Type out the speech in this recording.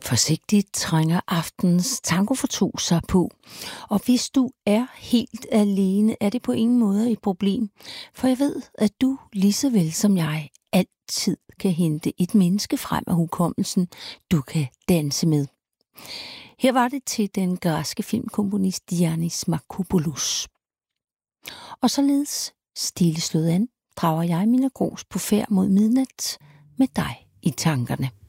Forsigtigt trænger aftens tango for to sig på. Og hvis du er helt alene, er det på ingen måde et problem. For jeg ved, at du lige så vel som jeg altid kan hente et menneske frem af hukommelsen, du kan danse med. Her var det til den græske filmkomponist Yannis Markopoulos. Og således stille slået an, drager jeg mine grus på færd mod midnat med dig i tankerne.